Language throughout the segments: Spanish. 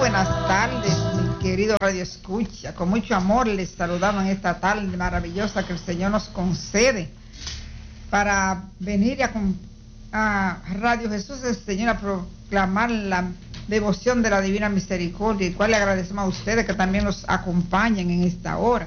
buenas tardes, mi querido Radio Escucha. Con mucho amor les saludamos en esta tarde maravillosa que el Señor nos concede para venir a Radio Jesús el Señor a proclamar la devoción de la Divina Misericordia, y cual le agradecemos a ustedes que también nos acompañen en esta hora.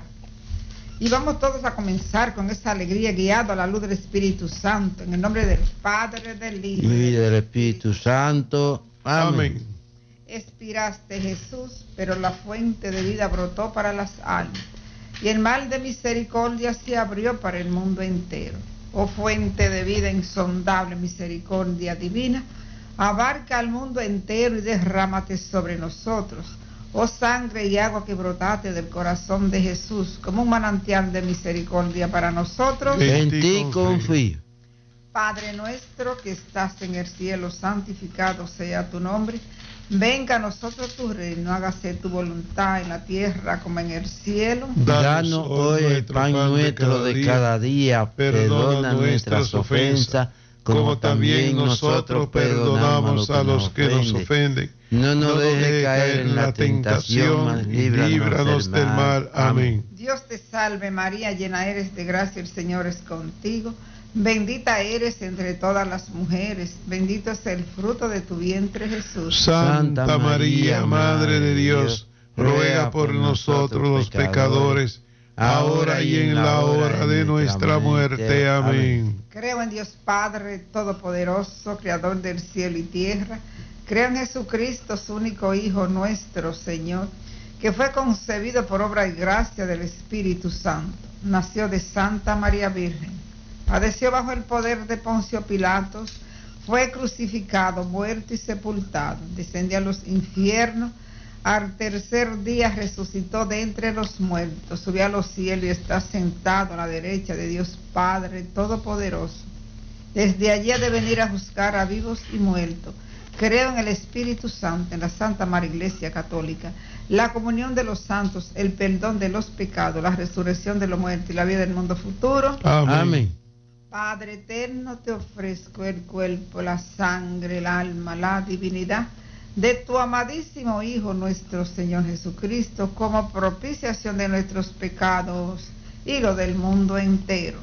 Y vamos todos a comenzar con esa alegría, guiado a la luz del Espíritu Santo, en el nombre del Padre, del Hijo y del Espíritu Santo. Amén. Expiraste, Jesús, pero la fuente de vida brotó para las almas, y el mar de misericordia se abrió para el mundo entero. Oh fuente de vida insondable, misericordia divina, abarca al mundo entero y derrámate sobre nosotros. Oh sangre y agua que brotaste del corazón de Jesús, como un manantial de misericordia para nosotros. En ti confío. Padre nuestro que estás en el cielo, santificado sea tu nombre. Venga a nosotros tu reino, hágase tu voluntad en la tierra como en el cielo. Danos hoy el pan nuestro de cada día, perdona nuestras ofensas, como también nosotros perdonamos a los que nos ofenden. No nos dejes caer en la tentación, mas líbranos del mal. Amén. Dios te salve María, llena eres de gracia, el Señor es contigo. Bendita eres entre todas las mujeres, bendito es el fruto de tu vientre, Jesús. Santa María, Madre de Dios, ruega por nosotros los pecadores, ahora y en la hora de nuestra muerte. Amén. Creo en Dios Padre Todopoderoso, Creador del cielo y tierra. Creo en Jesucristo, su único Hijo, nuestro Señor, que fue concebido por obra y gracia del Espíritu Santo. Nació de Santa María Virgen. Padeció bajo el poder de Poncio Pilatos, fue crucificado, muerto y sepultado, descendió a los infiernos, al tercer día resucitó de entre los muertos, subió a los cielos y está sentado a la derecha de Dios Padre Todopoderoso. Desde allí ha de venir a juzgar a vivos y muertos. Creo en el Espíritu Santo, en la Santa Madre Iglesia Católica, la comunión de los santos, el perdón de los pecados, la resurrección de los muertos y la vida del mundo futuro. Amén. Padre eterno, te ofrezco el cuerpo, la sangre, el alma, la divinidad de tu amadísimo Hijo, nuestro Señor Jesucristo, como propiciación de nuestros pecados y lo del mundo entero.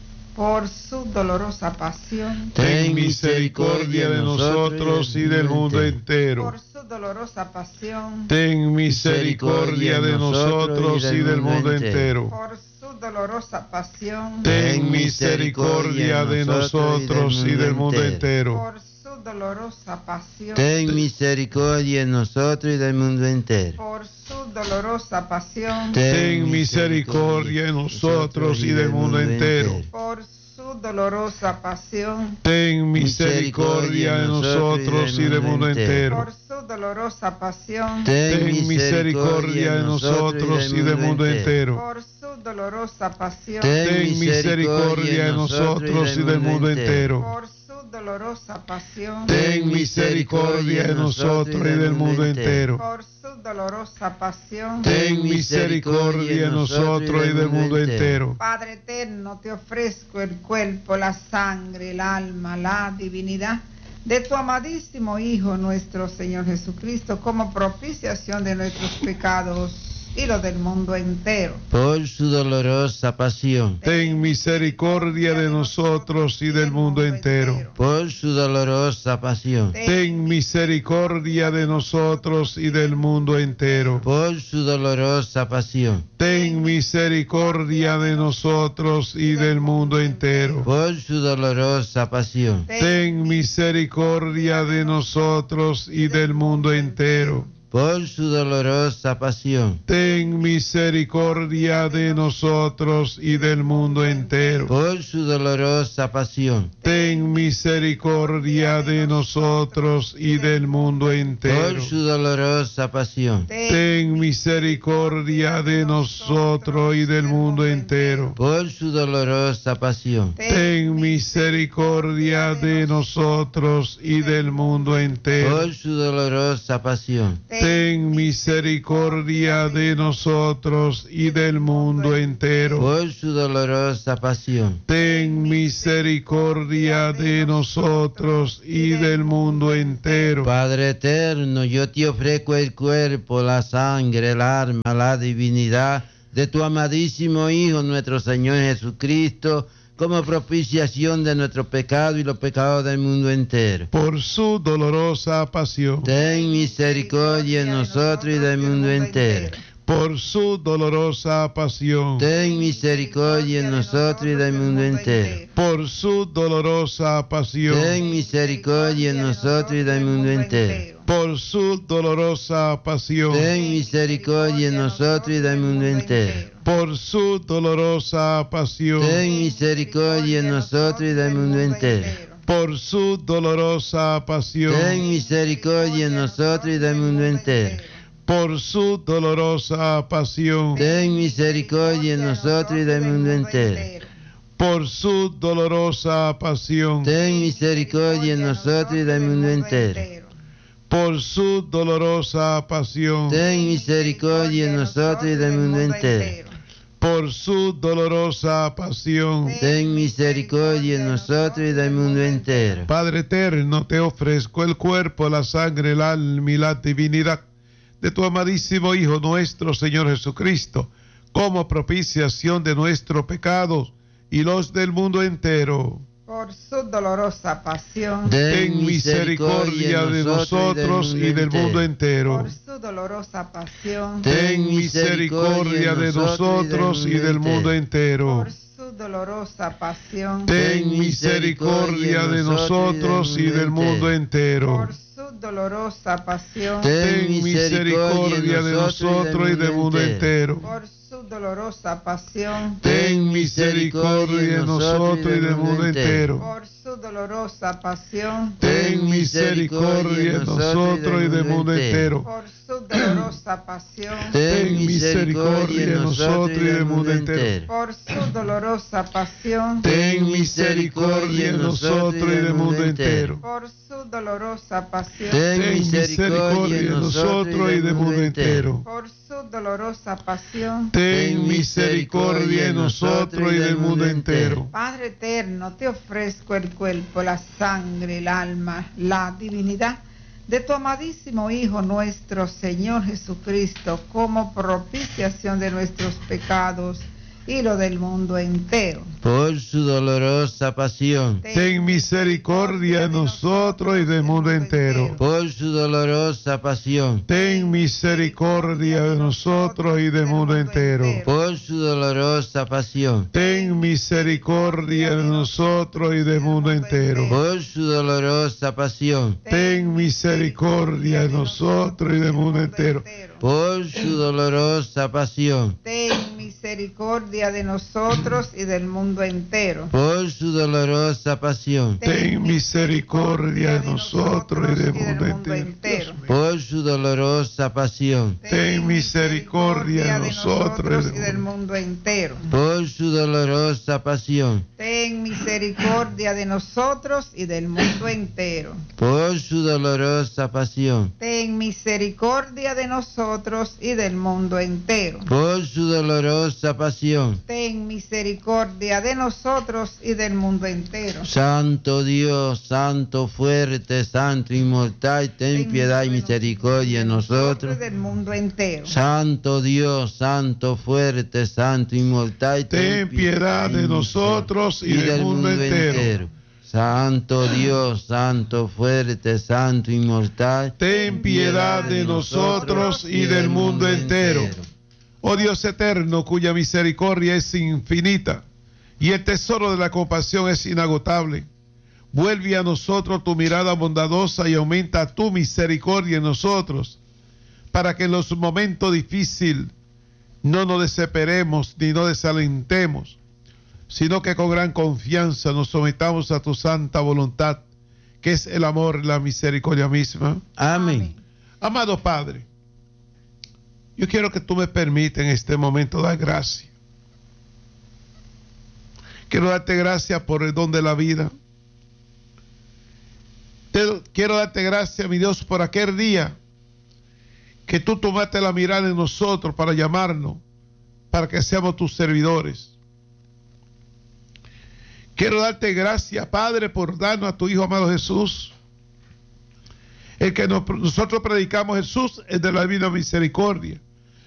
Por su dolorosa pasión, ten misericordia de nosotros y del mundo entero. Por su dolorosa pasión, ten misericordia de nosotros y del mundo entero. Por su dolorosa pasión, ten misericordia de nosotros y del mundo entero. Por su dolorosa pasión, ten misericordia de nosotros y del mundo entero. Por su dolorosa pasión, ten misericordia de nosotros y del mundo entero. Por su dolorosa pasión, ten misericordia de nosotros y del mundo entero. Por su dolorosa pasión, ten misericordia de nosotros y del mundo entero. Por su dolorosa pasión, ten misericordia de nosotros y del mundo entero. Por su dolorosa pasión, ten misericordia de nosotros y del mundo entero. Por su dolorosa pasión, ten misericordia de nosotros y del mundo entero. Padre eterno, te ofrezco el cuerpo, la sangre, el alma, la divinidad de tu amadísimo Hijo, nuestro Señor Jesucristo, como propiciación de nuestros pecados y los del mundo entero. Por su dolorosa pasión, ten misericordia de nosotros y del mundo entero. Por su dolorosa pasión, ten misericordia de nosotros y del mundo entero. Por su dolorosa pasión, ten misericordia de nosotros y del mundo entero. Por su dolorosa pasión, ten misericordia de nosotros y del mundo entero. Por su dolorosa pasión, ten misericordia de nosotros y del mundo entero. Por su dolorosa pasión, ten misericordia de nosotros y del mundo entero. Por su dolorosa pasión, ten misericordia de nosotros y del mundo entero. Por su dolorosa pasión, ten misericordia de nosotros y del mundo entero. Por su dolorosa pasión, ten misericordia de nosotros y del mundo entero. Por su dolorosa pasión, ten misericordia de nosotros y del mundo entero. Padre eterno, yo te ofrezco el cuerpo, la sangre, el alma, la divinidad de tu amadísimo Hijo, nuestro Señor Jesucristo, como propiciación de nuestro pecado y los pecados del mundo entero. Por su dolorosa pasión, ten misericordia de nosotros y del mundo entero. Por su dolorosa pasión, ten misericordia de nosotros y del mundo entero. Por su dolorosa pasión, ten misericordia de nosotros y del mundo entero. Por su dolorosa pasión, ten misericordia de nosotros y del mundo entero. Por su dolorosa pasión, ten misericordia de nosotros y del mundo entero. Por su dolorosa pasión, ten misericordia de nosotros y del mundo entero. Por su dolorosa pasión, ten misericordia de nosotros y del mundo entero. Por su dolorosa pasión, ten misericordia de nosotros y del mundo entero. Por su dolorosa pasión, ten misericordia de nosotros y del mundo entero. Por su dolorosa pasión, ten misericordia de nosotros y del mundo entero. Padre eterno, te ofrezco el cuerpo, la sangre, el alma y la divinidad de tu amadísimo Hijo nuestro Señor Jesucristo, como propiciación de nuestros pecados y los del mundo entero. Por su dolorosa pasión, ten misericordia de nosotros y del mundo entero. Por su dolorosa pasión, ten misericordia de nosotros y del mundo entero. Por su dolorosa pasión, ten misericordia de nosotros y del mundo entero. Por su dolorosa pasión, ten misericordia de nosotros y del mundo entero. Por su dolorosa pasión, ten misericordia de nosotros y del mundo entero. Por su dolorosa pasión, ten misericordia de nosotros y del mundo entero. Por su dolorosa pasión, ten misericordia de nosotros y del mundo entero. Por su dolorosa pasión, ten misericordia de nosotros y del mundo entero. Por su dolorosa pasión, ten misericordia de nosotros y del mundo entero. Por su dolorosa pasión, ten misericordia de nosotros y del mundo entero. Padre eterno, te ofrezco el cuerpo, la sangre, el alma, la divinidad de tu amadísimo Hijo nuestro Señor Jesucristo, como propiciación de nuestros pecados y lo del mundo entero. Por su dolorosa pasión, ten misericordia de nosotros y del mundo entero. Por su dolorosa pasión, ten misericordia de nosotros y del mundo entero. Por su dolorosa pasión, ten misericordia de nosotros y del mundo entero. Por su dolorosa pasión, ten misericordia de nosotros y del mundo entero. Por su dolorosa pasión, ten misericordia de nosotros y del mundo entero. Por su dolorosa pasión, ten misericordia de nosotros y del mundo entero. Por su dolorosa pasión, ten misericordia de nosotros y del mundo entero. Por su dolorosa pasión, ten misericordia de nosotros y del mundo entero. Por su dolorosa pasión, ten misericordia de nosotros y del mundo entero. Por su dolorosa pasión, ten misericordia de nosotros y del mundo entero. Santo Dios, Santo fuerte, Santo inmortal, ten piedad y misericordia de nosotros y del mundo entero. Santo Dios, Santo fuerte, Santo inmortal, ten piedad de nosotros y del mundo entero. Santo Dios, Santo fuerte, Santo inmortal, ten piedad de nosotros y del mundo entero. Oh Dios eterno, cuya misericordia es infinita y el tesoro de la compasión es inagotable, vuelve a nosotros tu mirada bondadosa y aumenta tu misericordia en nosotros, para que en los momentos difíciles no nos desesperemos ni nos desalentemos, sino que con gran confianza nos sometamos a tu santa voluntad, que es el amor y la misericordia misma. Amén. Amado Padre, yo quiero que tú me permitas en este momento dar gracias. Quiero darte gracias por el don de la vida. Quiero darte gracias, mi Dios, por aquel día que tú tomaste la mirada en nosotros para llamarnos, para que seamos tus servidores. Quiero darte gracias, Padre, por darnos a tu Hijo amado Jesús. El que nosotros predicamos, Jesús, es de la divina misericordia.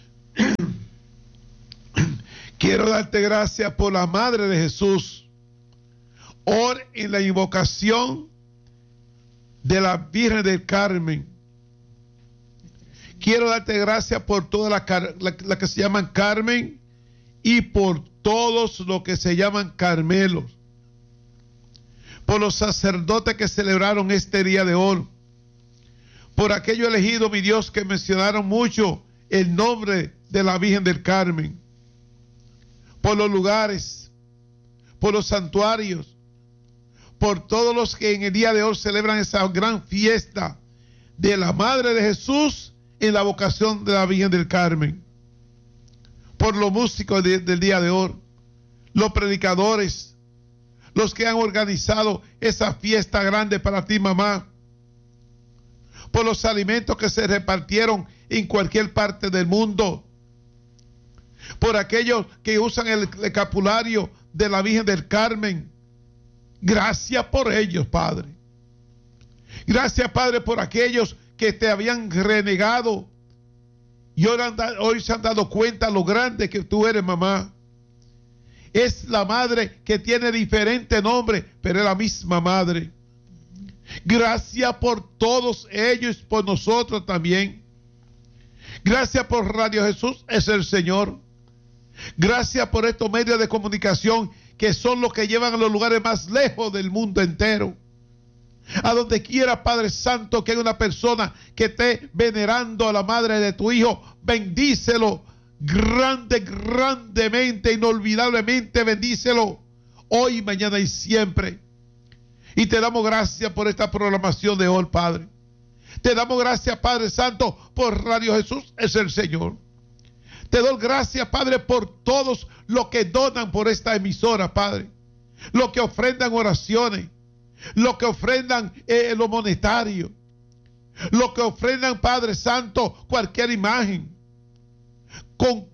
Quiero darte gracias por la Madre de Jesús. Hoy en la invocación de la Virgen del Carmen. Quiero darte gracias por todas las que se llaman Carmen y por todos los que se llaman Carmelos. Por los sacerdotes que celebraron este día de hoy. Por aquellos elegidos, mi Dios, que mencionaron mucho el nombre de la Virgen del Carmen. Por los lugares, por los santuarios, por todos los que en el día de hoy celebran esa gran fiesta de la Madre de Jesús en la vocación de la Virgen del Carmen. Por los músicos del día de hoy, los predicadores, los que han organizado esa fiesta grande para ti, mamá. Por los alimentos que se repartieron en cualquier parte del mundo. Por aquellos que usan el escapulario de la Virgen del Carmen. Gracias por ellos, Padre. Gracias, Padre, por aquellos que te habían renegado y hoy se han dado cuenta lo grande que tú eres, mamá. Es la madre que tiene diferente nombre, pero es la misma madre. Gracias por todos ellos, por nosotros también. Gracias por Radio Jesús es el Señor. Gracias por estos medios de comunicación que son los que llevan a los lugares más lejos del mundo entero. A donde quiera, Padre Santo, que hay una persona que esté venerando a la madre de tu Hijo, bendícelo grandemente, inolvidablemente, bendícelo hoy, mañana y siempre. Y te damos gracias por esta programación de hoy, Padre. Te damos gracias, Padre Santo, por Radio Jesús es el Señor. Te doy gracias, Padre, por todos los que donan por esta emisora, Padre. Los que ofrendan oraciones. Los que ofrendan lo monetario. Los que ofrendan, Padre Santo, cualquier imagen. Con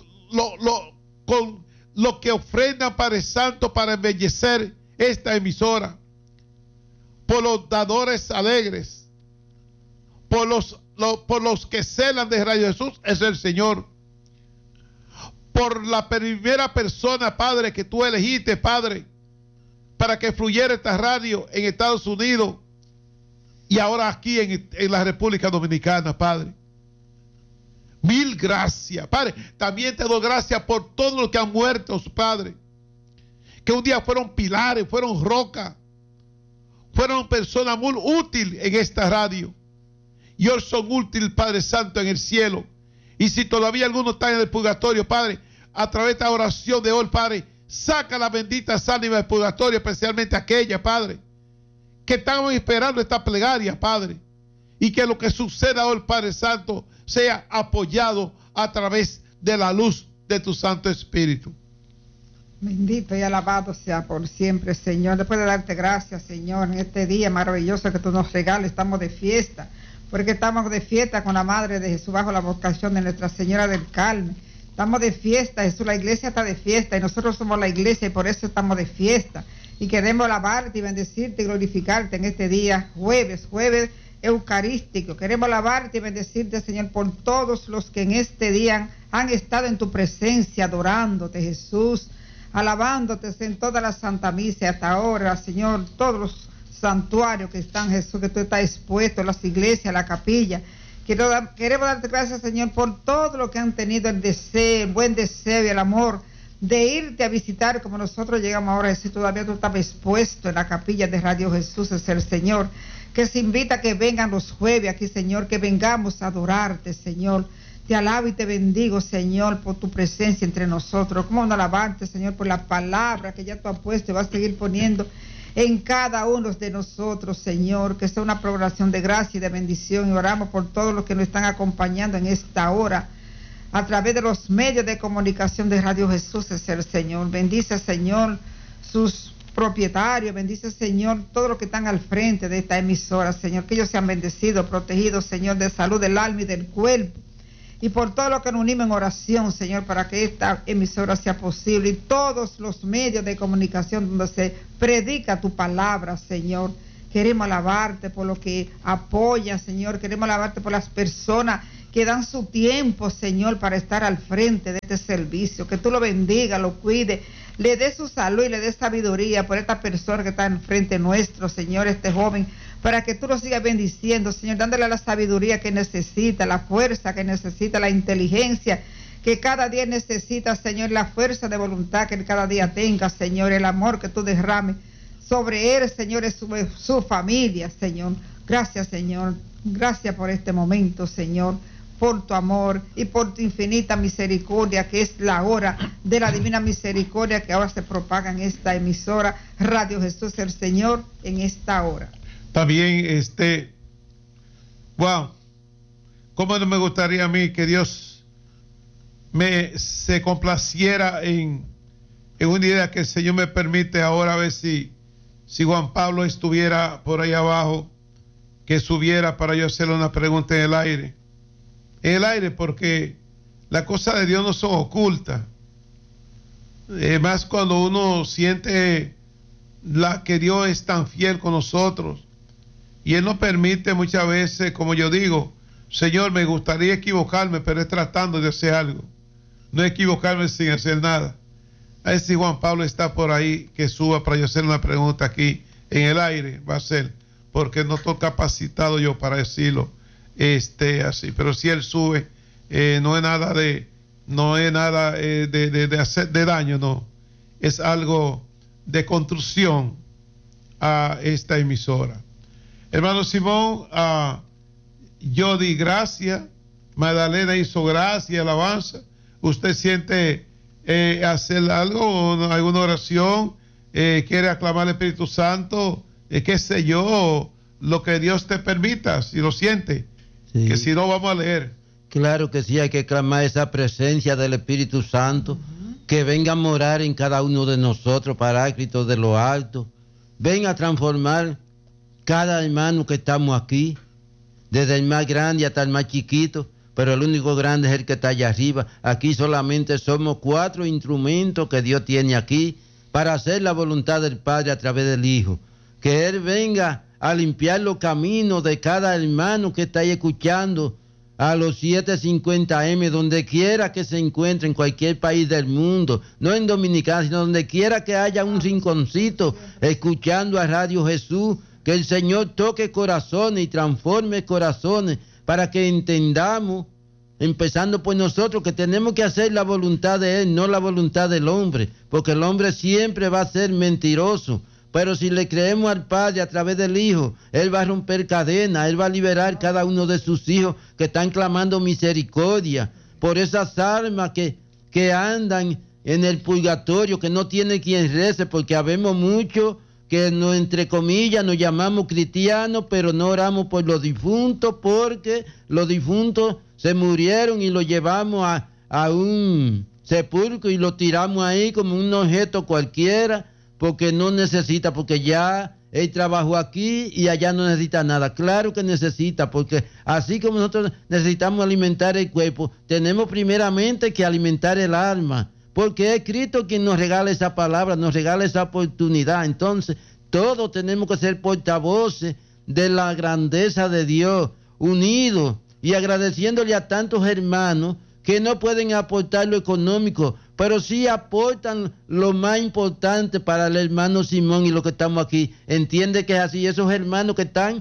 lo que ofrendan, Padre Santo, para embellecer esta emisora. Por los dadores alegres. Por los que celan de Radio Jesús es el Señor. Por la primera persona, Padre, que tú elegiste, Padre, para que fluyera esta radio en Estados Unidos y ahora aquí en la República Dominicana, Padre. Mil gracias, Padre. También te doy gracias por todos los que han muerto, Padre. Que un día fueron pilares, fueron rocas, fueron personas muy útiles en esta radio. Y hoy son útiles, Padre Santo, en el cielo. Y si todavía algunos están en el purgatorio, Padre, a través de esta oración de hoy, Padre, saca la bendita ánimas del purgatorio, especialmente aquellas, Padre, que estamos esperando esta plegaria, Padre. Y que lo que suceda hoy, Padre Santo, sea apoyado a través de la luz de tu Santo Espíritu. Bendito y alabado sea por siempre, Señor. Después de darte gracias, Señor, en este día maravilloso que tú nos regales, estamos de fiesta, porque estamos de fiesta con la Madre de Jesús bajo la vocación de Nuestra Señora del Carmen. Estamos de fiesta, Jesús, la iglesia está de fiesta y nosotros somos la iglesia y por eso estamos de fiesta. Y queremos alabarte y bendecirte y glorificarte en este día, jueves eucarístico. Queremos alabarte y bendecirte, Señor, por todos los que en este día han estado en tu presencia, adorándote, Jesús, alabándote en toda la Santa Misa hasta ahora, Señor, todos los santuarios que están, Jesús, que tú estás expuesto, las iglesias, la capilla. Queremos darte gracias, Señor, por todo lo que han tenido el deseo, el buen deseo y el amor de irte a visitar como nosotros llegamos ahora. Si todavía tú estabas expuesto en la capilla de Radio Jesús es el Señor, que se invita a que vengan los jueves aquí, Señor, que vengamos a adorarte, Señor. Te alabo y te bendigo, Señor, por tu presencia entre nosotros. Cómo no alabarte, Señor, por la palabra que ya tú has puesto y vas a seguir poniendo en cada uno de nosotros, Señor, que sea una programación de gracia y de bendición. Y oramos por todos los que nos están acompañando en esta hora a través de los medios de comunicación de Radio Jesús es el Señor. Bendice, Señor, sus propietarios, bendice, Señor, todos los que están al frente de esta emisora, Señor, que ellos sean bendecidos, protegidos, Señor, de salud del alma y del cuerpo. y por todo lo que nos unimos en oración, Señor, para que esta emisora sea posible y todos los medios de comunicación donde se predica tu palabra, Señor. Queremos alabarte por lo que apoya, Señor. Queremos alabarte por las personas que dan su tiempo, Señor, para estar al frente de este servicio. Que tú lo bendiga, lo cuide, le dé su salud y le dé sabiduría por esta persona que está enfrente nuestro, Señor, este joven, para que tú lo sigas bendiciendo, Señor, dándole la sabiduría que necesita, la fuerza que necesita, la inteligencia que cada día necesita, Señor, la fuerza de voluntad que él cada día tenga, Señor, el amor que tú derrames sobre él, Señor, y su familia, Señor. Gracias, Señor. Gracias por este momento, Señor, por tu amor y por tu infinita misericordia, que es la hora de la divina misericordia que ahora se propaga en esta emisora Radio Jesús el Señor en esta hora. También, wow, cómo no me gustaría a mí que Dios se complaciera en una idea que el Señor me permite ahora, a ver si Juan Pablo estuviera por ahí abajo, que subiera para yo hacerle una pregunta en el aire. En el aire, porque las cosas de Dios no son ocultas. Más cuando uno siente que Dios es tan fiel con nosotros. Y Él nos permite muchas veces, como yo digo, Señor, me gustaría equivocarme, pero es tratando de hacer algo. No equivocarme sin hacer nada. A ver si Juan Pablo está por ahí, que suba para yo hacer una pregunta aquí en el aire. Va a ser, porque no estoy capacitado yo para decirlo así. Pero si él sube, no es nada de hacer de daño, no. Es algo de construcción a esta emisora. Hermano Simón, yo di gracias, Magdalena hizo gracia, alabanza. ¿Usted siente hacer algo, alguna oración? ¿Quiere aclamar al Espíritu Santo? ¿Qué sé yo? Lo que Dios te permita, si lo siente. Sí. Que si no, vamos a leer. Claro que sí, hay que clamar esa presencia del Espíritu Santo, que venga a morar en cada uno de nosotros, Paráclito de lo alto. Venga a transformar cada hermano que estamos aquí, desde el más grande hasta el más chiquito, pero el único grande es el que está allá arriba. Aquí solamente somos 4 instrumentos que Dios tiene aquí para hacer la voluntad del Padre a través del Hijo. Que Él venga a limpiar los caminos de cada hermano que está ahí escuchando a los 750M, donde quiera que se encuentre, en cualquier país del mundo, no en Dominicana, sino donde quiera que haya un rinconcito escuchando a Radio Jesús. Que el Señor toque corazones y transforme corazones para que entendamos, empezando por nosotros, que tenemos que hacer la voluntad de Él, no la voluntad del hombre, porque el hombre siempre va a ser mentiroso. Pero si le creemos al Padre a través del Hijo, Él va a romper cadenas, Él va a liberar cada uno de sus hijos que están clamando misericordia por esas almas que andan en el purgatorio, que no tienen quien rece, porque habemos muchos que entre comillas nos llamamos cristianos, pero no oramos por los difuntos, porque los difuntos se murieron y los llevamos a un sepulcro y lo tiramos ahí como un objeto cualquiera, porque no necesita, porque ya él trabajó aquí y allá no necesita nada. Claro que necesita, porque así como nosotros necesitamos alimentar el cuerpo, tenemos primeramente que alimentar el alma, porque es Cristo quien nos regala esa palabra, nos regala esa oportunidad. Entonces, todos tenemos que ser portavoces de la grandeza de Dios, unidos y agradeciéndole a tantos hermanos que no pueden aportar lo económico, pero sí aportan lo más importante para el hermano Simón y los que estamos aquí. Entiende que es así, esos hermanos que están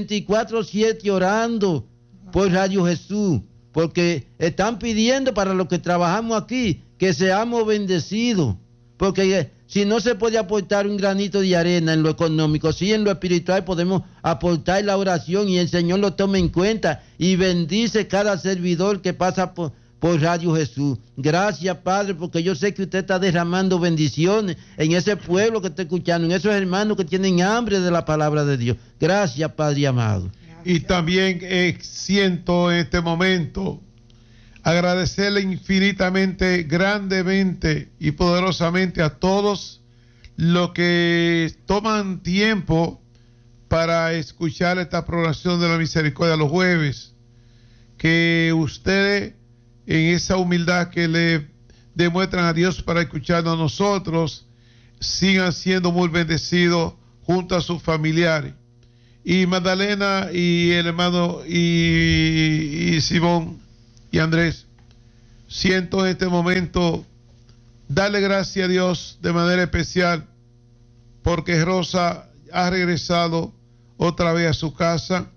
24/7 orando por Radio Jesús, porque están pidiendo para los que trabajamos aquí que seamos bendecidos, porque si no se puede aportar un granito de arena en lo económico, sí en lo espiritual podemos aportar la oración y el Señor lo toma en cuenta y bendice cada servidor que pasa por Radio Jesús. Gracias, Padre, porque yo sé que usted está derramando bendiciones en ese pueblo que está escuchando, en esos hermanos que tienen hambre de la palabra de Dios. Gracias, Padre amado. Y también siento en este momento agradecerle infinitamente, grandemente y poderosamente a todos los que toman tiempo para escuchar esta programación de la misericordia los jueves, que ustedes en esa humildad que le demuestran a Dios para escucharnos a nosotros, sigan siendo muy bendecidos junto a sus familiares. Y Magdalena y el hermano y Simón y Andrés, siento en este momento darle gracias a Dios de manera especial porque Rosa ha regresado otra vez a su casa.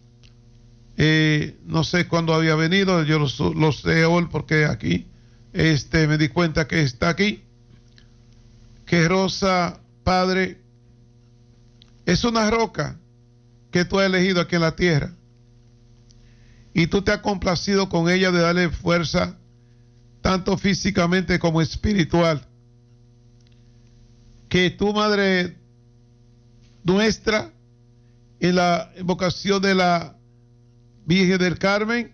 No sé cuándo había venido, yo lo sé hoy porque aquí me di cuenta que está aquí. Que Rosa, Padre, es una roca que tú has elegido aquí en la tierra. Y tú te has complacido con ella de darle fuerza, tanto físicamente como espiritual. Que tu Madre nuestra, en la invocación de la Virgen del Carmen,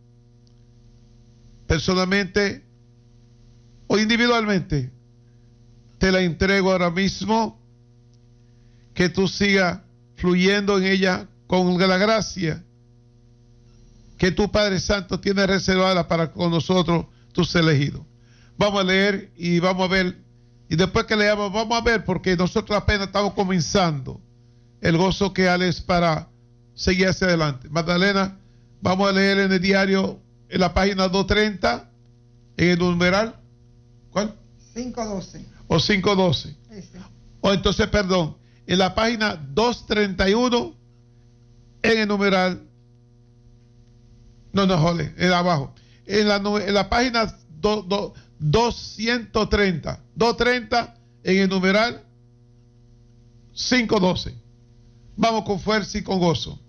personalmente o individualmente, te la entrego ahora mismo, que tú sigas fluyendo en ella con la gracia que tu Padre Santo tiene reservada para con nosotros, tus elegidos. Vamos a leer y vamos a ver, y después que leamos vamos a ver, porque nosotros apenas estamos comenzando el gozo que hay es para seguir hacia adelante. Magdalena, vamos a leer en el diario, en la página 230, en el numeral, ¿cuál? 512. O 512. O entonces, perdón, en la página 231, en el numeral, jole, en abajo, en la página 230, en el numeral 512. Vamos con fuerza y con gozo.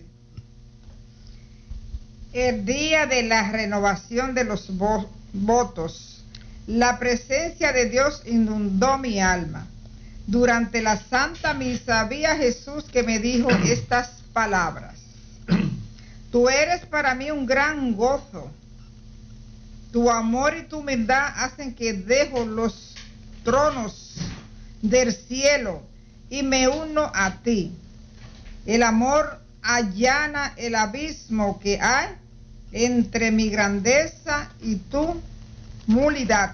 El día de la renovación de los votos, la presencia de Dios inundó mi alma. Durante la Santa Misa vi a Jesús que me dijo estas palabras: tú eres para mí un gran gozo. Tu amor y tu humildad hacen que dejo los tronos del cielo y me uno a ti. El amor allana el abismo que hay entre mi grandeza y tu nulidad.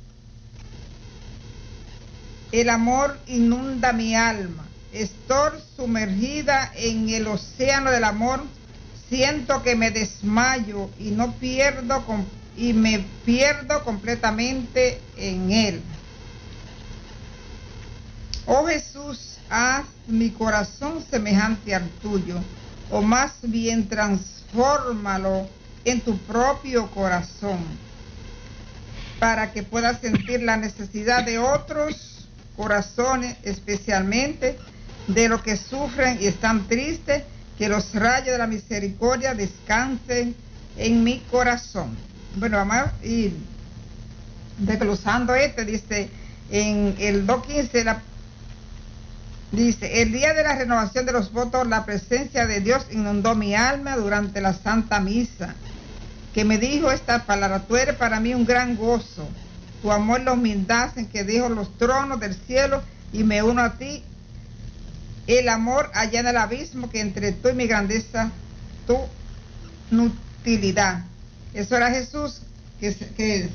El amor inunda mi alma. Estoy sumergida en el océano del amor. Siento que me desmayo y me pierdo completamente en él. Oh Jesús, haz mi corazón semejante al tuyo, o más bien transfórmalo en tu propio corazón, para que pueda sentir la necesidad de otros corazones, especialmente de los que sufren y están tristes, que los rayos de la misericordia descansen en mi corazón. Bueno, vamos a ir desglosando dice, en el 2.15, dice, el día de la renovación de los votos, la presencia de Dios inundó mi alma durante la Santa Misa, que me dijo esta palabra: tú eres para mí un gran gozo. Tu amor y la humildad en que dejo los tronos del cielo y me uno a ti. El amor allana el abismo que entre tú y mi grandeza, tu inutilidad. Eso era Jesús, el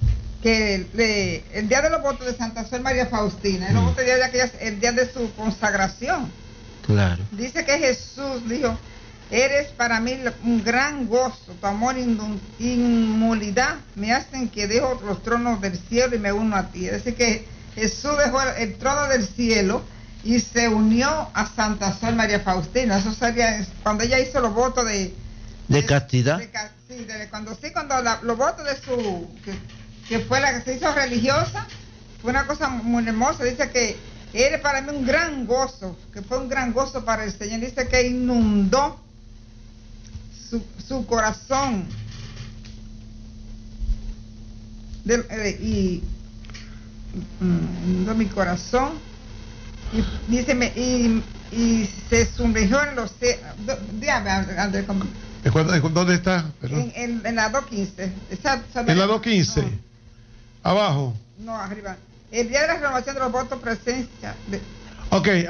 día de los votos de Santa Sol María Faustina, el día de su consagración. Claro. Dice que Jesús dijo: eres para mí un gran gozo, tu amor y inmolidad me hacen que dejo los tronos del cielo y me uno a ti. Es decir, que Jesús dejó el trono del cielo y se unió a Santa Sol María Faustina. Eso sería cuando ella hizo los votos de castidad. Cuando los votos de su, que fue la que se hizo religiosa, fue una cosa muy hermosa. Dice que eres para mí un gran gozo, que fue un gran gozo para el Señor. Dice que inundó su corazón inundó mi corazón y dice y se sumergió en los ¿dónde está? En la 2.15. En la 2.15 no. Abajo no, arriba. El día de la renovación de los votos, presencia de... Ok, en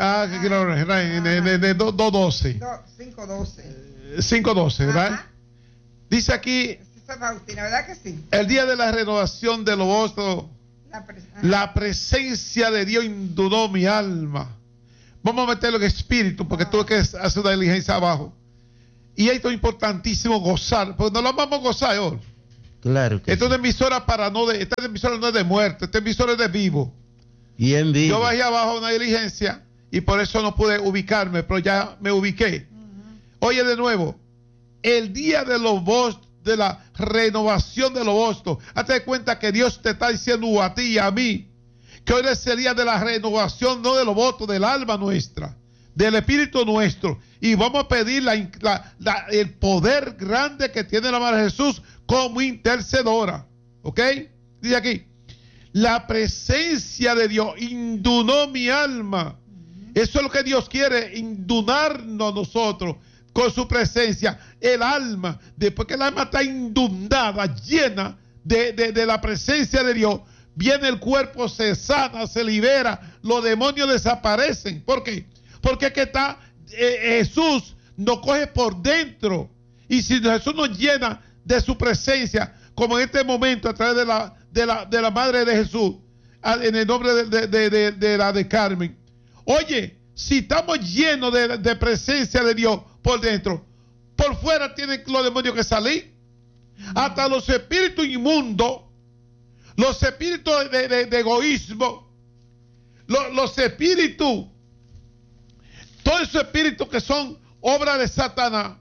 2.12 5.12 5.12, ¿verdad? Dice aquí Faustina, ¿verdad que sí? El día de la renovación de los votos, la presencia de Dios inundó mi alma. Vamos a meterlo en espíritu, porque tuve que hacer una diligencia abajo. Y esto es importantísimo gozar, porque no lo vamos a gozar hoy. Claro que esta es una emisora esta emisora no es de muerte, esta emisora es de vivo. Y en vivo. Yo bajé abajo a una diligencia y por eso no pude ubicarme, pero ya me ubiqué. Oye, de nuevo, el día de los votos, de la renovación de los votos, hazte cuenta que Dios te está diciendo a ti y a mí que hoy es el día de la renovación, no de los votos, del alma nuestra, del espíritu nuestro. Y vamos a pedir el poder grande que tiene la Madre de Jesús como intercedora. ¿Ok? Dice aquí, la presencia de Dios indunó mi alma. Eso es lo que Dios quiere, indunarnos nosotros con su presencia. El alma, después que el alma está inundada, llena de la presencia de Dios, viene el cuerpo, se sana, se libera, los demonios desaparecen. ¿Por qué? Porque es que Jesús nos coge por dentro. Y si Jesús nos llena de su presencia, como en este momento a través de la Madre de Jesús, en el nombre de la de Carmen. Oye, si estamos llenos de presencia de Dios por dentro, por fuera tienen los demonios que salir. Hasta los espíritus inmundos, los espíritus de egoísmo, los espíritus, todos esos espíritus que son obra de Satanás.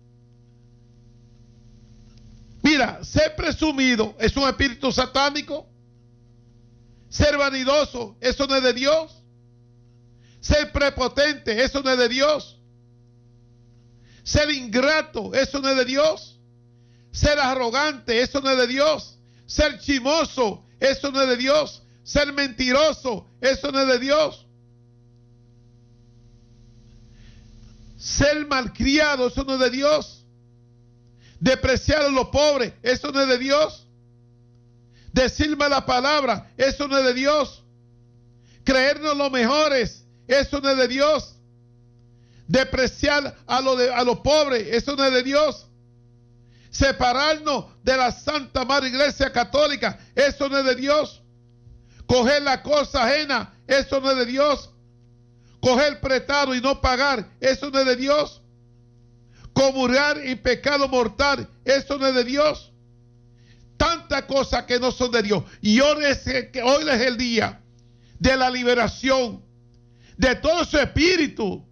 Mira, ser presumido es un espíritu satánico. Ser vanidoso, eso no es de Dios. Ser prepotente, eso no es de Dios. Ser ingrato, eso no es de Dios. Ser arrogante, eso no es de Dios. Ser chismoso, eso no es de Dios. Ser mentiroso, eso no es de Dios. Ser malcriado, eso no es de Dios. Despreciar a los pobres, eso no es de Dios. Decir mala palabra, eso no es de Dios. Creernos los mejores, eso no es de Dios. Despreciar a los pobres, eso no es de Dios. Separarnos de la Santa Madre Iglesia Católica, eso no es de Dios. Coger la cosa ajena, eso no es de Dios. Coger prestado y no pagar, eso no es de Dios. Comulgar en pecado mortal, eso no es de Dios. Tantas cosas que no son de Dios. Y hoy es el día de la liberación de todo ese espíritu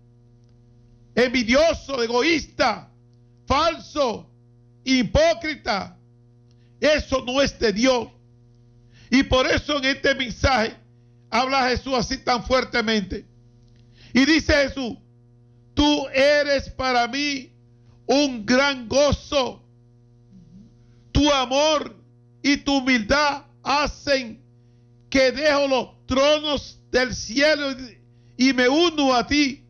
envidioso, egoísta, falso, hipócrita. Eso no es de Dios. Y por eso en este mensaje habla Jesús así tan fuertemente. Y dice Jesús, tú eres para mí un gran gozo. Tu amor y tu humildad hacen que dejo los tronos del cielo y me uno a ti.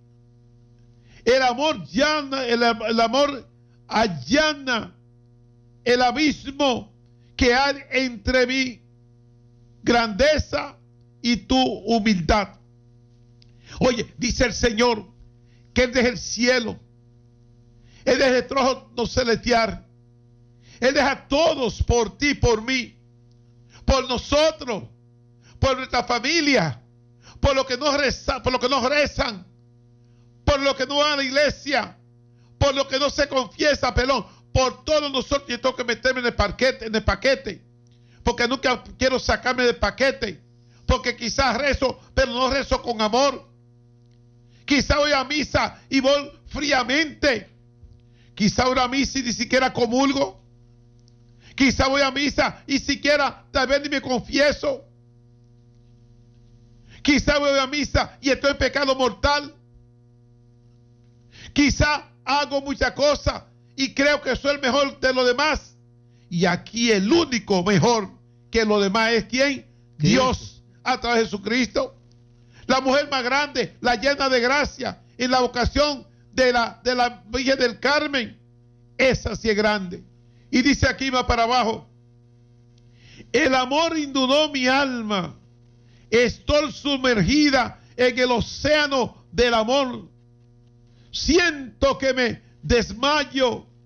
El amor llana, el amor allana el abismo que hay entre mi grandeza y tu humildad. Oye, dice el Señor que Él deja el cielo, Él deja el trono celestial, Él deja a todos por ti, por mí, por nosotros, por nuestra familia, por lo que nos rezan, por lo que nos rezan, por lo que no van a la iglesia, por lo que no se confiesa, perdón, por todos nosotros. Yo tengo que meterme en el paquete, porque nunca quiero sacarme del paquete, porque quizás rezo, pero no rezo con amor. Quizás voy a misa y voy fríamente. Quizás voy a misa y ni siquiera comulgo. Quizás voy a misa y siquiera tal vez ni me confieso. Quizás voy a misa y estoy en pecado mortal. Quizás hago muchas cosas y creo que soy el mejor de los demás. Y aquí el único mejor que los demás es ¿quién? Dios, a través de Jesucristo. La mujer más grande, la llena de gracia, en la vocación de la Virgen del Carmen. Esa sí es grande. Y dice aquí más para abajo, el amor inundó mi alma. Estoy sumergida en el océano del amor. Siento que me desmayo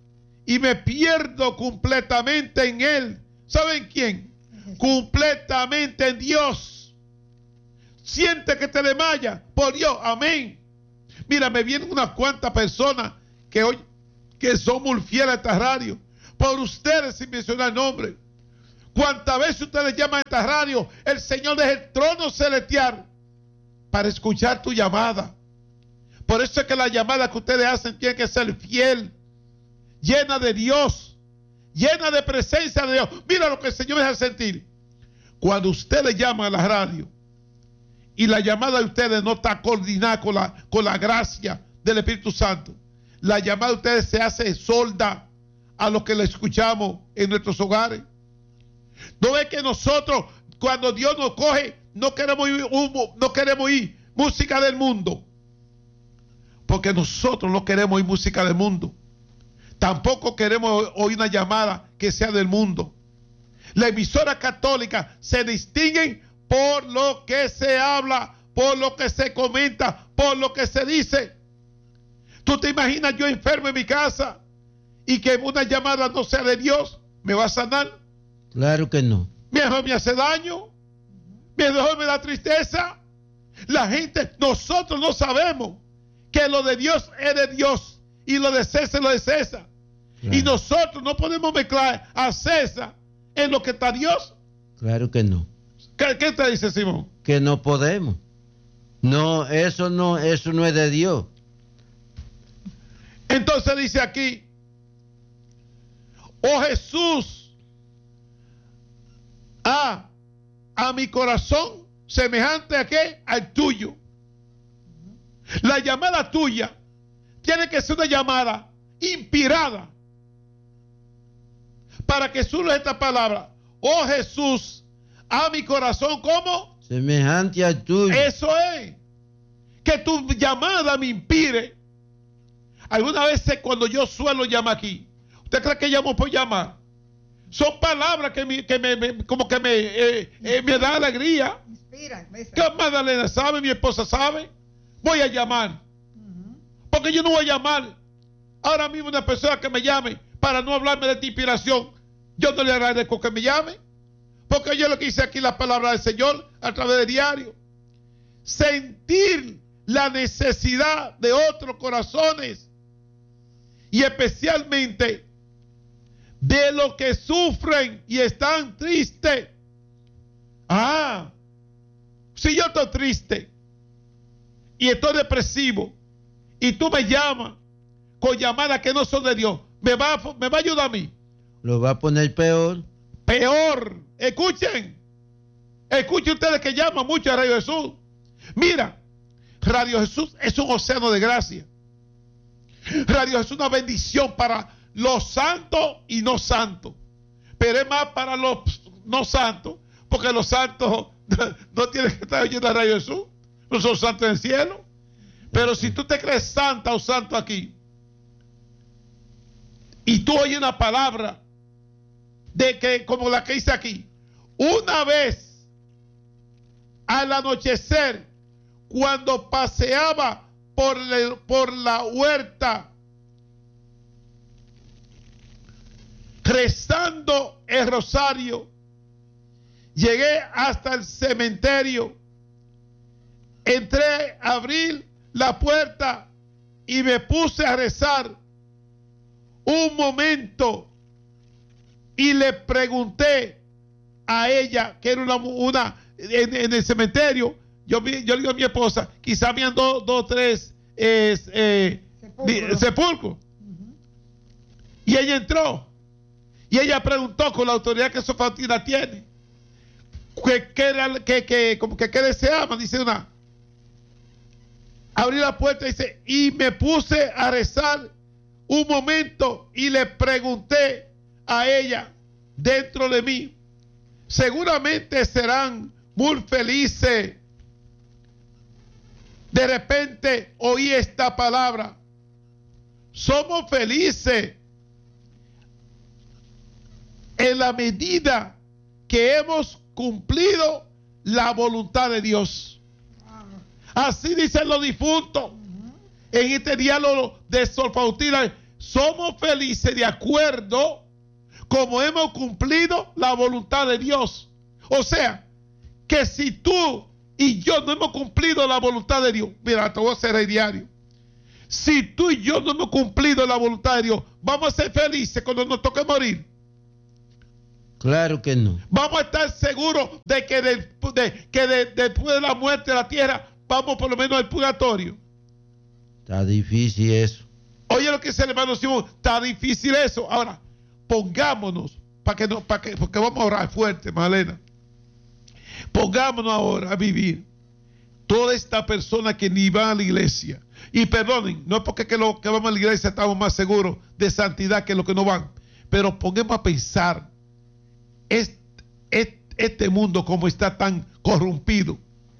y me pierdo completamente en Él. ¿Saben quién? Completamente en Dios. Siente que te desmaya por Dios. Amén. Mira, me vienen unas cuantas personas que hoy que son muy fieles a esta radio. Por ustedes, sin mencionar nombre. Cuántas veces ustedes llaman a esta radio, el Señor desde el trono celestial para escuchar tu llamada. Por eso es que la llamada que ustedes hacen tiene que ser fiel, llena de Dios, llena de presencia de Dios. Mira lo que el Señor me deja sentir. Cuando ustedes llaman a la radio y la llamada de ustedes no está coordinada con la gracia del Espíritu Santo, la llamada de ustedes se hace sorda a lo que le escuchamos en nuestros hogares. No es que nosotros, cuando Dios nos coge, no queremos oír música del mundo. Porque nosotros no queremos oír música del mundo. Tampoco queremos oír una llamada que sea del mundo. Las emisoras católicas se distinguen por lo que se habla, por lo que se comenta, por lo que se dice. ¿Tú te imaginas yo enfermo en mi casa y que una llamada no sea de Dios? ¿Me va a sanar? Claro que no. Mejor me hace daño. Mejor me da tristeza. La gente, nosotros no sabemos que lo de Dios es de Dios y lo de César es lo de César. Claro. Y nosotros no podemos mezclar a César en lo que está Dios. Claro que no. ¿Qué te dice, Simón? Que no podemos. No, eso no es de Dios. Entonces dice aquí, oh Jesús, a mi corazón semejante a qué, al tuyo. La llamada tuya tiene que ser una llamada inspirada para que surja esta palabra. Oh Jesús, a mi corazón, ¿cómo? Semejante al tuyo. Eso es. Que tu llamada me inspire. Algunas veces cuando yo suelo llamar aquí, ¿usted cree que llamo por llamar? Son palabras que me dan alegría. Inspira. ¿Qué Magdalena sabe? Mi esposa sabe. Voy a llamar. Porque yo no voy a llamar ahora mismo una persona que me llame para no hablarme de esta inspiración. Yo no le agradezco que me llame. Porque yo lo que hice aquí la palabra del Señor a través del diario. Sentir la necesidad de otros corazones. Y especialmente de los que sufren y están tristes. Si yo estoy triste y estoy depresivo y tú me llamas con llamadas que no son de Dios, ¿me va a ayudar a mí? Lo va a poner peor. Peor. Escuchen ustedes que llaman mucho a Radio Jesús. Mira, Radio Jesús es un océano de gracia. Radio Jesús es una bendición para los santos y no santos. Pero es más para los no santos, porque los santos no tienen que estar oyendo a Radio Jesús. No son santos en el cielo. Pero si tú te crees santa o santo aquí, y tú oyes una palabra de que, como la que dice aquí, una vez al anochecer, cuando paseaba por la huerta, rezando el rosario, llegué hasta el cementerio, entré a abrir la puerta y me puse a rezar un momento y le pregunté a ella, que era una en el cementerio, yo le digo a mi esposa, quizá habían dos o tres sepulcros. Y ella entró y ella preguntó con la autoridad que Sofatina tiene ¿qué deseaban? Dice una, abrí la puerta y dice, y me puse a rezar un momento y le pregunté a ella dentro de mí, seguramente serán muy felices. De repente oí esta palabra, somos felices en la medida que hemos cumplido la voluntad de Dios. Así dicen los difuntos en este diálogo de Sor Faustina. somos felices de acuerdo como hemos cumplido la voluntad de Dios. O sea, que si tú y yo no hemos cumplido la voluntad de Dios, mira, te voy a hacer el diario. Si tú y yo no hemos cumplido la voluntad de Dios, ¿vamos a ser felices cuando nos toque morir? Claro que no. Vamos a estar seguros de que después de la muerte de la tierra, vamos por lo menos al purgatorio. Está difícil eso. Oye lo que dice el hermano Simón, está difícil eso. Ahora, pongámonos, porque vamos a orar fuerte, Magdalena. Pongámonos ahora a vivir. Toda esta persona que ni va a la iglesia, y perdonen, no es porque que vamos a la iglesia estamos más seguros de santidad que los que no van, pero pongamos a pensar, este mundo como está tan corrompido,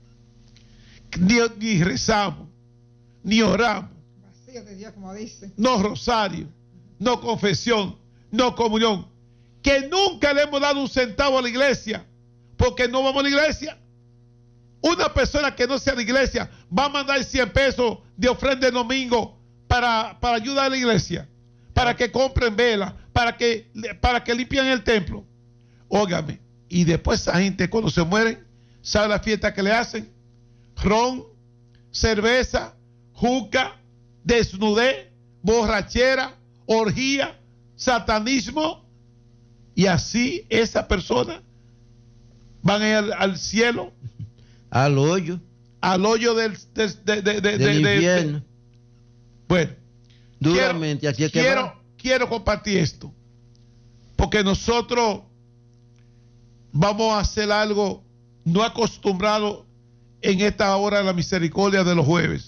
ni rezamos, ni oramos, vacío de Dios, como dice, no rosario, no confesión, no comunión, que nunca le hemos dado un centavo a la iglesia, porque no vamos a la iglesia. Una persona que no sea de iglesia va a mandar 100 pesos de ofrenda el domingo para ayudar a la iglesia, para que compren velas, para que limpien el templo. Óigame, y después esa gente cuando se mueren, ¿sabe la fiesta que le hacen? Ron, cerveza, juca, desnudez, borrachera, orgía, satanismo, y así esa persona van a ir al cielo. Al hoyo. Al hoyo del infierno. Bueno, duramente, quiero compartir esto, porque nosotros vamos a hacer algo no acostumbrado en esta hora de la misericordia de los jueves.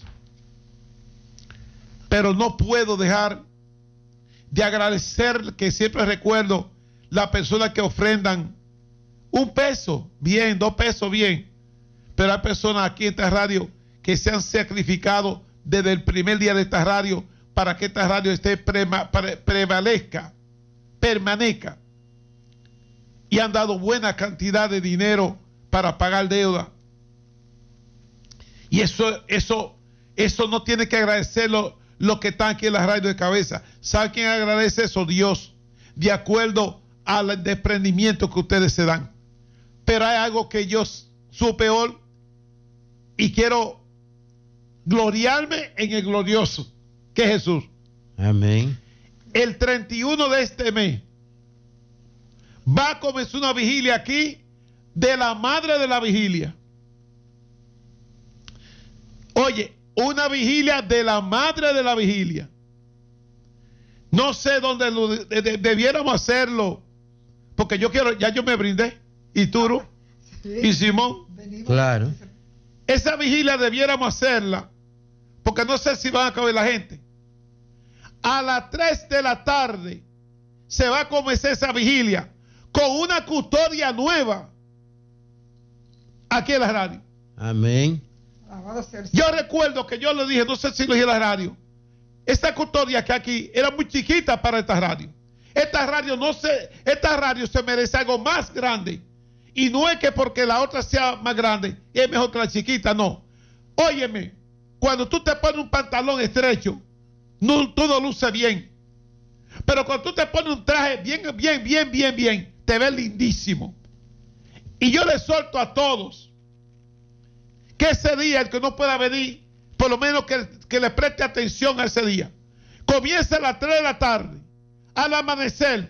Pero no puedo dejar de agradecer, que siempre recuerdo las personas que ofrendan 1 peso, bien, 2 pesos, bien. Pero hay personas aquí en esta radio que se han sacrificado desde el primer día de esta radio para que esta radio permanezca. Y han dado buena cantidad de dinero para pagar deuda. Y eso no tiene que agradecerlo los que están aquí en la radio de cabeza. ¿Sabe quién agradece eso? Dios, de acuerdo al desprendimiento que ustedes se dan. Pero hay algo que yo supe hoy y quiero gloriarme en el glorioso, que es Jesús. Amén. El 31 de este mes va a comenzar una vigilia aquí de la madre de la vigilia. Oye, una vigilia de la madre de la vigilia. No sé dónde debiéramos hacerlo, porque yo me brindé, y Turo, sí, y Simón. Claro. Esa vigilia debiéramos hacerla, porque no sé si van a caber la gente. A las 3 de la tarde se va a comenzar esa vigilia con una custodia nueva aquí en la radio. Amén. Yo recuerdo que yo le dije, no sé si lo dije en la radio, esta custodia que aquí era muy chiquita para esta radio. Esta radio se merece algo más grande. Y no es que porque la otra sea más grande es mejor que la chiquita, no. Óyeme, cuando tú te pones un pantalón estrecho, tú no luces bien. Pero cuando tú te pones un traje bien, te ves lindísimo. Y yo le suelto a todos que ese día, el que no pueda venir, por lo menos que le preste atención a ese día. Comienza a las 3 de la tarde, al amanecer.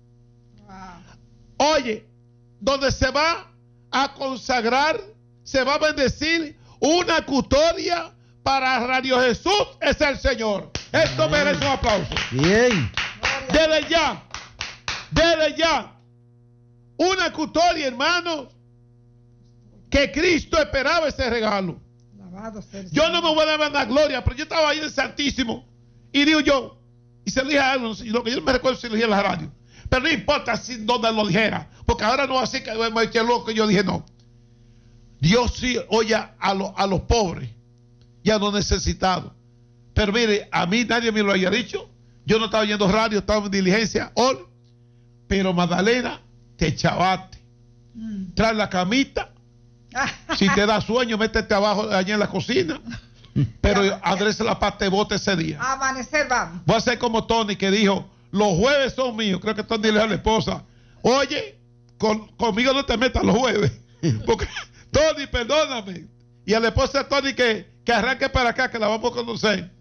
Wow. Oye, donde se va a consagrar, se va a bendecir una custodia para Radio Jesús es el Señor. Esto merece un aplauso. Bien. Desde ya, una custodia, hermanos, que Cristo esperaba ese regalo. Yo no me voy a dar la gloria, pero yo estaba ahí en el Santísimo y digo yo, y se lo dije a algo, lo que yo no me recuerdo si lo dije en la radio, pero no importa dónde lo dijera, porque ahora no así que me eché loco. Yo dije no, Dios sí oye a los pobres y a los necesitados. Pero mire, a mí nadie me lo había dicho. Yo no estaba oyendo radio, estaba en diligencia hoy, pero Magdalena, te chavaste. Trae la camita. Si te da sueño, métete abajo allá en la cocina. Pero Andrés se la parte bote ese día. Amanecer vamos. Voy a ser como Tony, que dijo, los jueves son míos. Creo que Tony le dijo a la esposa, oye, conmigo no te metas los jueves. Porque, Tony, perdóname. Y a la esposa de Tony que arranque para acá, que la vamos a conocer.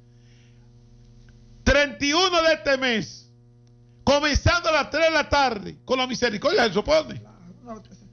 31 de este mes, comenzando a las 3 de la tarde, con la misericordia, se supone.